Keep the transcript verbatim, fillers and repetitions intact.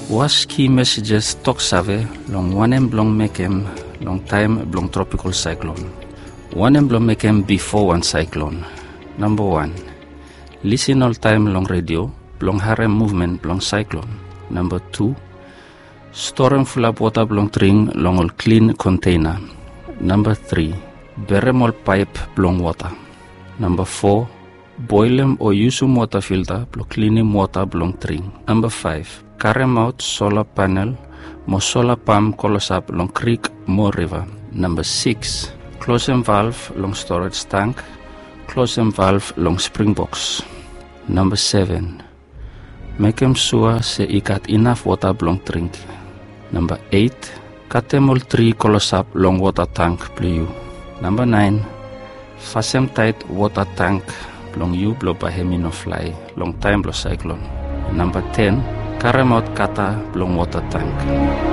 Was key messages talk save long one blong mekem long time blong tropical cyclone. One blong mekem before one cyclone. Number one, listen all time long radio blong harem movement blong cyclone. Number two, store and full up water blong tring long all clean container. Number three, berem all pipe blong water. Number four, boil em or use um water filter blong cleaning water blong tring. Number five, carry out solar panel mo solar pump colos up long creek mo river. Number six, close em valve long storage tank, close em valve long spring box. Number seven, make em sure se I got enough water blong drink. Number eight, cut em all three colos up long water tank blue. Number nine, fasten tight water tank long you blow bahemino fly long time blow cyclone. Number ten, carry out kata long water tank.